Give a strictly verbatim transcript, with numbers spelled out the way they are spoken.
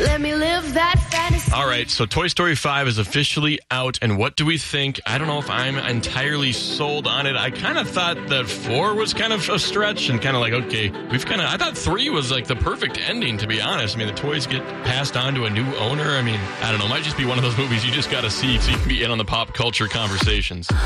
Let me live that fantasy. All right, so Toy Story five is officially out, and what do we think? I don't know if I'm entirely sold on it. I kind of thought that four was kind of a stretch, and kind of like, okay, we've kind of, I thought three was like the perfect ending, to be honest. I mean, the toys get passed on to a new owner. I mean, I don't know, it might just be one of those movies you just got to see so you can be in on the pop culture conversations.